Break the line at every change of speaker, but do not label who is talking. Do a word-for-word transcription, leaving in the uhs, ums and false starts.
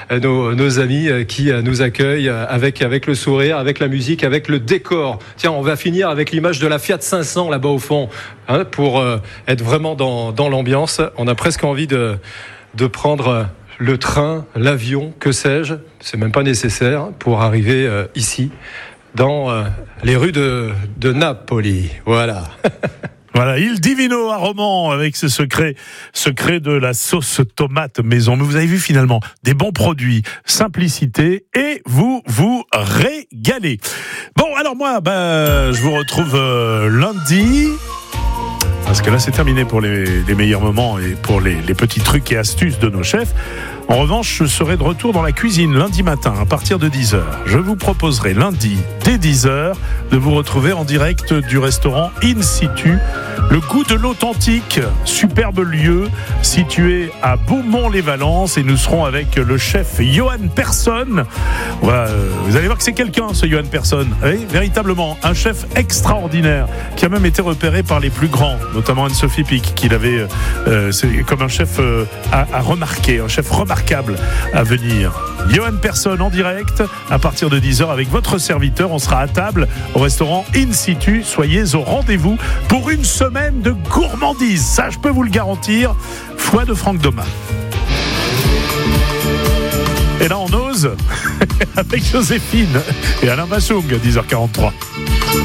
nos, nos amis qui nous accueillent avec, avec le sourire, avec la musique, avec le décor. Tiens, on va finir avec l'image de la Fiat cinq cents là-bas au fond, hein, pour euh, être vraiment dans, dans l'ambiance. On a presque envie de, de prendre le train, l'avion, que sais-je. C'est même pas nécessaire pour arriver euh, ici, dans euh, les rues de, de Napoli. Voilà.
Voilà, Il Divino à Romans avec ce secret, secret de la sauce tomate maison. Mais vous avez vu finalement des bons produits, simplicité et vous vous régalez. Bon, alors moi, ben, je vous retrouve euh, lundi. Parce que là, c'est terminé pour les, les meilleurs moments et pour les, les petits trucs et astuces de nos chefs. En revanche, je serai de retour dans la cuisine lundi matin à partir de dix heures. Je vous proposerai lundi, dès dix heures, de vous retrouver en direct du restaurant In Situ. Le goût de l'authentique, superbe lieu situé à Beaumont-les-Valences. Et nous serons avec le chef Johan Persson. Voilà, vous allez voir que c'est quelqu'un, ce Johan Persson. Oui, véritablement, un chef extraordinaire qui a même été repéré par les plus grands, notamment Anne-Sophie Pic, qu'il avait euh, c'est comme un chef euh, à, à remarquer, un chef remarquable à venir. Johan Persson en direct à partir de dix heures avec votre serviteur. On sera à table au restaurant In Situ. Soyez au rendez-vous pour une semaine de gourmandise. Ça, je peux vous le garantir. Foi de Franck Domat. Et là, on ose avec Joséphine et Alain Massung à dix heures quarante-trois.